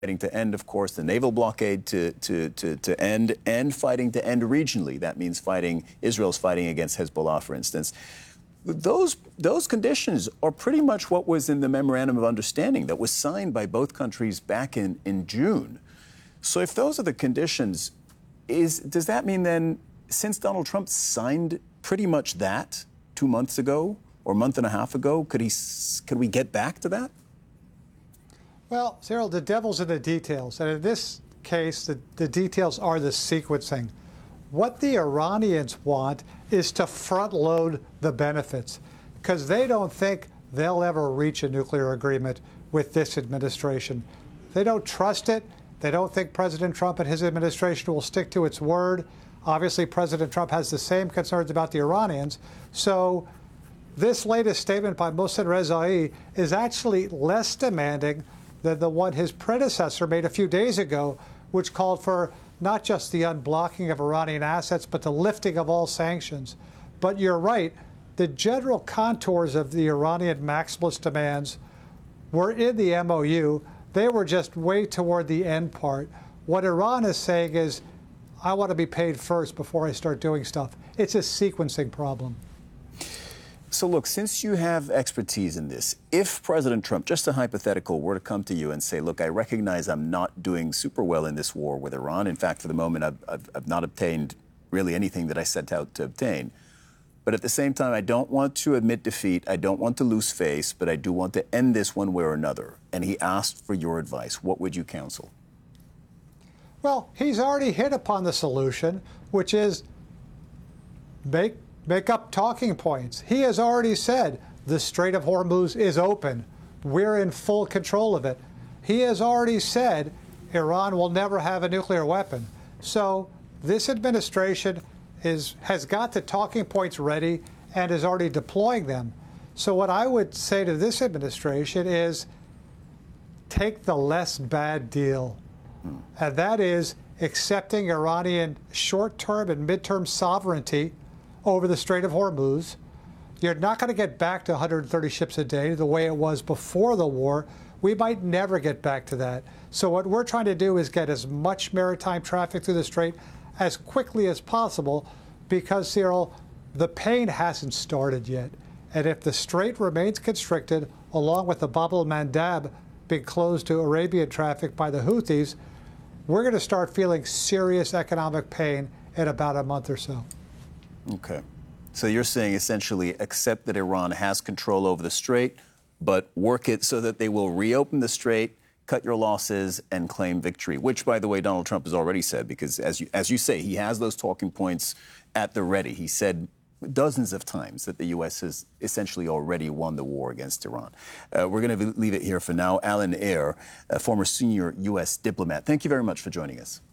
fighting to end, of course, the naval blockade to end, and fighting to end regionally. That means Israel's fighting against Hezbollah, for instance. Those conditions are pretty much what was in the memorandum of understanding that was signed by both countries back in June. So if those are the conditions, does that mean then, since Donald Trump signed pretty much that 2 months ago or a month and a half ago, could we get back to that? Well, Cyril, the devil's in the details. And in this case, the details are the sequencing. What the Iranians want is to front load the benefits because they don't think they'll ever reach a nuclear agreement with this administration. They don't trust it. They don't think President Trump and his administration will stick to its word. Obviously, President Trump has the same concerns about the Iranians. So this latest statement by Mohsen Rezaei is actually less demanding than the one his predecessor made a few days ago, which called for not just the unblocking of Iranian assets, but the lifting of all sanctions. But you're right, the general contours of the Iranian maximalist demands were in the MOU. They were just way toward the end part. What Iran is saying is, I want to be paid first before I start doing stuff. It's a sequencing problem. So look, since you have expertise in this, if President Trump, just a hypothetical, were to come to you and say, look, I recognize I'm not doing super well in this war with Iran. In fact, for the moment, I've not obtained really anything that I set out to obtain. But at the same time, I don't want to admit defeat. I don't want to lose face, but I do want to end this one way or another. And he asked for your advice. What would you counsel? Well, he's already hit upon the solution, which is make up talking points. He has already said the Strait of Hormuz is open. We're in full control of it. He has already said Iran will never have a nuclear weapon. So this administration has got the talking points ready and is already deploying them. So what I would say to this administration is take the less bad deal. And that is accepting Iranian short-term and mid-term sovereignty over the Strait of Hormuz. You're not going to get back to 130 ships a day the way it was before the war. We might never get back to that. So what we're trying to do is get as much maritime traffic through the Strait as quickly as possible because, Cyril, the pain hasn't started yet. And if the Strait remains constricted, along with the Bab el-Mandab being closed to Arabian traffic by the Houthis, we're going to start feeling serious economic pain in about a month or so. Okay. So you're saying essentially accept that Iran has control over the Strait, but work it so that they will reopen the Strait, cut your losses, and claim victory, which, by the way, Donald Trump has already said, because as you say, he has those talking points at the ready. He said dozens of times that the U.S. has essentially already won the war against Iran. We're going to leave it here for now. Alan Eyre, a former senior U.S. diplomat, thank you very much for joining us.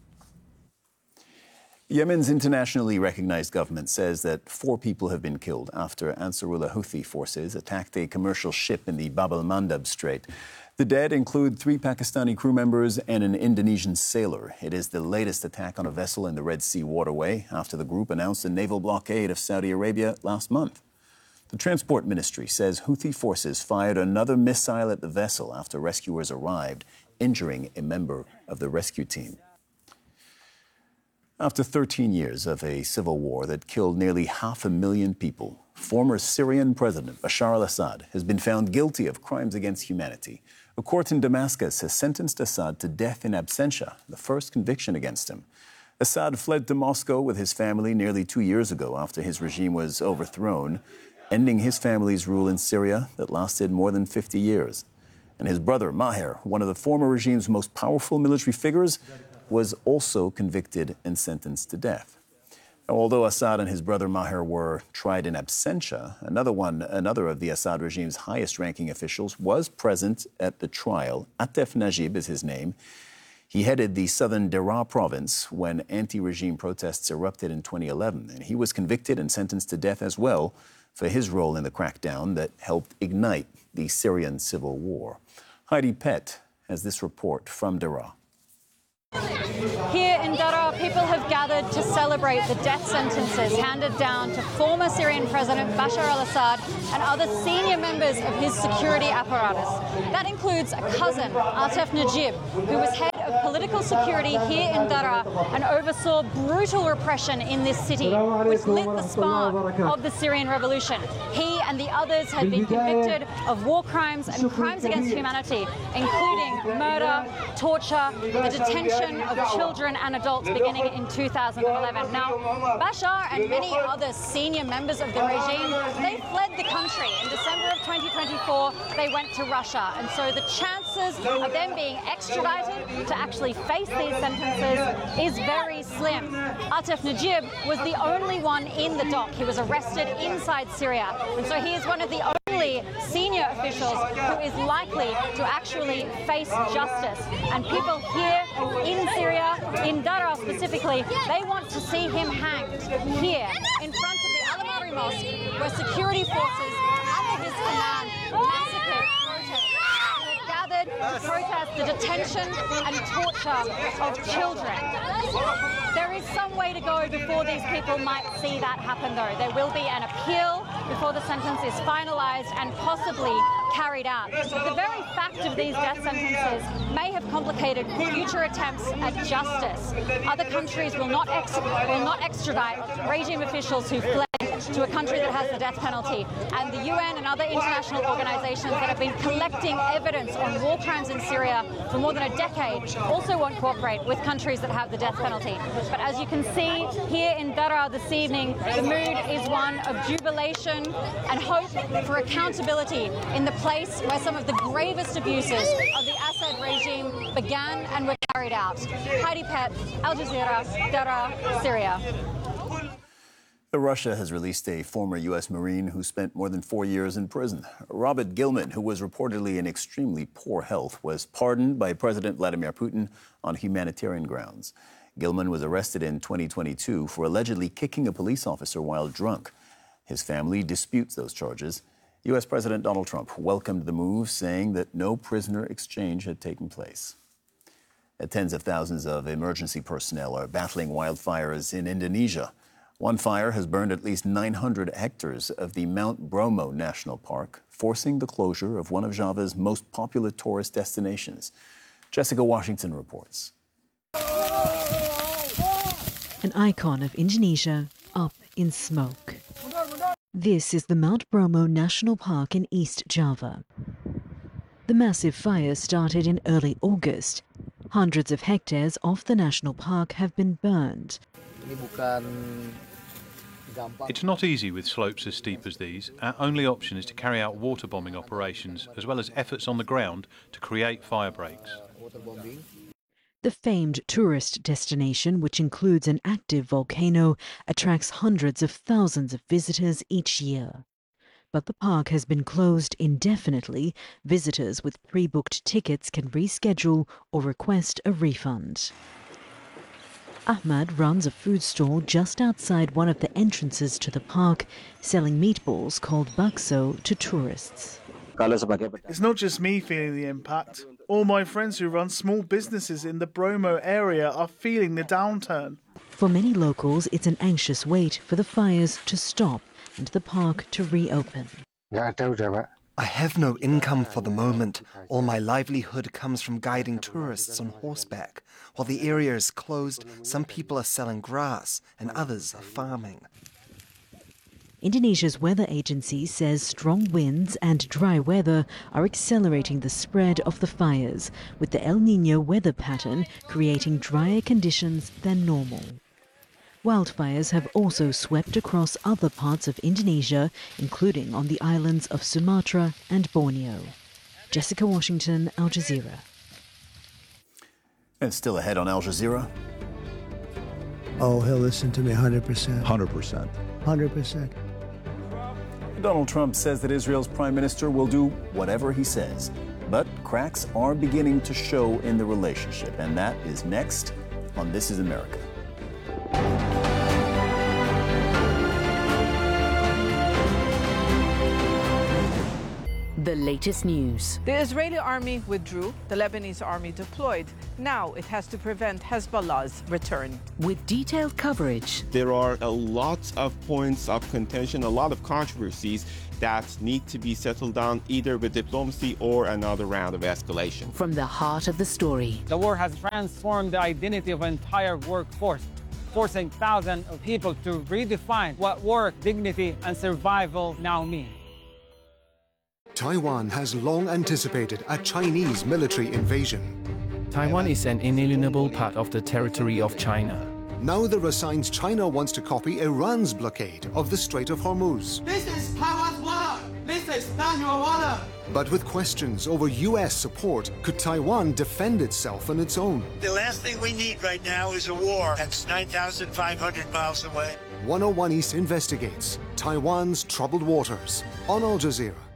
Yemen's internationally recognized government says that 4 people have been killed after Ansarullah Houthi forces attacked a commercial ship in the Bab el-Mandab Strait. The dead include 3 Pakistani crew members and an Indonesian sailor. It is the latest attack on a vessel in the Red Sea waterway after the group announced a naval blockade of Saudi Arabia last month. The Transport Ministry says Houthi forces fired another missile at the vessel after rescuers arrived, injuring a member of the rescue team. After 13 years of a civil war that killed nearly 500,000 people, former Syrian President Bashar al-Assad has been found guilty of crimes against humanity. A court in Damascus has sentenced Assad to death in absentia, the first conviction against him. Assad fled to Moscow with his family nearly 2 years ago after his regime was overthrown, ending his family's rule in Syria that lasted more than 50 years. And his brother, Maher, one of the former regime's most powerful military figures, was also convicted and sentenced to death. Now, although Assad and his brother Maher were tried in absentia, another of the Assad regime's highest-ranking officials was present at the trial. Atef Najib is his name. He headed the southern Daraa province when anti-regime protests erupted in 2011, and he was convicted and sentenced to death as well for his role in the crackdown that helped ignite the Syrian civil war. Heidi Pett has this report from Daraa. Here in Daraa, People have gathered to celebrate the death sentences handed down to former Syrian President Bashar al-Assad and other senior members of his security apparatus. That includes a cousin, Atef Najib, who was head of political security here in Daraa and oversaw brutal repression in this city, which lit the spark of the Syrian revolution. He and the others had been convicted of war crimes and crimes against humanity, including murder, torture, the detention of children and adults beginning in 2011. Now, Bashar and many other senior members of the regime, they fled the country. In December of 2024, they went to Russia. And so the chances of them being extradited to actually face these sentences is very slim. Atef Najib was the only one in the dock. He was arrested inside Syria. And so he is one of the only senior officials who is likely to actually face justice. And people here in Syria, in Daraa specifically, they want to see him hanged here in front of the Al-Amari Mosque, where security forces under his command massacred protesters who had gathered to protest the detention and torture of children. There is some way to go before these people might see that happen, though. There will be an appeal before the sentence is finalised and possibly carried out. The very fact of these death sentences may have complicated future attempts at justice. Other countries will not extradite regime officials who fled to a country that has the death penalty. And the UN and other international organisations that have been collecting evidence on war crimes in Syria for more than a decade also won't cooperate with countries that have the death penalty. But as you can see here in Daraa this evening, the mood is one of jubilation and hope for accountability in the place where some of the gravest abuses of the Assad regime began and were carried out. Heidi Pett, Al Jazeera, Daraa, Syria. Russia has released a former U.S. Marine who spent more than 4 years in prison. Robert Gilman, who was reportedly in extremely poor health, was pardoned by President Vladimir Putin on humanitarian grounds. Gilman was arrested in 2022 for allegedly kicking a police officer while drunk. His family disputes those charges. U.S. President Donald Trump welcomed the move, saying that no prisoner exchange had taken place. Tens of thousands of emergency personnel are battling wildfires in Indonesia. One fire has burned at least 900 hectares of the Mount Bromo National Park, forcing the closure of one of Java's most popular tourist destinations. Jessica Washington reports. An icon of Indonesia up in smoke. This is the Mount Bromo National Park in East Java. The massive fire started in early August. Hundreds of hectares off the national park have been burned. It's not easy with slopes as steep as these. Our only option is to carry out water bombing operations, as well as efforts on the ground to create fire breaks. The famed tourist destination, which includes an active volcano, attracts hundreds of thousands of visitors each year. But the park has been closed indefinitely. Visitors with pre-booked tickets can reschedule or request a refund. Ahmad runs a food stall just outside one of the entrances to the park, selling meatballs called bakso to tourists. It's not just me feeling the impact. All my friends who run small businesses in the Bromo area are feeling the downturn. For many locals, it's an anxious wait for the fires to stop and the park to reopen. I have no income for the moment. All my livelihood comes from guiding tourists on horseback. While the area is closed, some people are selling grass and others are farming. Indonesia's weather agency says strong winds and dry weather are accelerating the spread of the fires, with the El Niño weather pattern creating drier conditions than normal. Wildfires have also swept across other parts of Indonesia, including on the islands of Sumatra and Borneo. Jessica Washington, Al Jazeera. And still ahead on Al Jazeera. Oh, he'll listen to me 100%. 100%. 100%. Donald Trump says that Israel's prime minister will do whatever he says. But cracks are beginning to show in the relationship. And that is next on This is America. the latest news. The Israeli army withdrew, the Lebanese army deployed. Now it has to prevent Hezbollah's return. With detailed coverage. There are a lot of points of contention, a lot of controversies that need to be settled down either with diplomacy or another round of escalation. From the heart of the story. The war has transformed the identity of an entire workforce, forcing thousands of people to redefine what work, dignity, and survival now mean. Taiwan has long anticipated a Chinese military invasion. Taiwan is an inalienable part of the territory of China. Now there are signs China wants to copy Iran's blockade of the Strait of Hormuz. This is Taiwan's water. This is not your water. But with questions over U.S. support, could Taiwan defend itself on its own? The last thing we need right now is a war that's 9,500 miles away. 101 East investigates Taiwan's troubled waters on Al Jazeera.